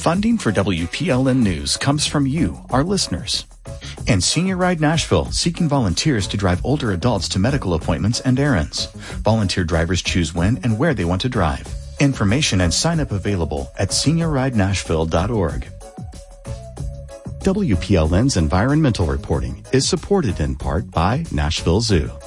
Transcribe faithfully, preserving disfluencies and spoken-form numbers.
Funding for W P L N News comes from you, our listeners. And Senior Ride Nashville, seeking volunteers to drive older adults to medical appointments and errands. Volunteer drivers choose when and where they want to drive. Information and sign-up available at senior ride nashville dot org. W P L N's environmental reporting is supported in part by Nashville Zoo.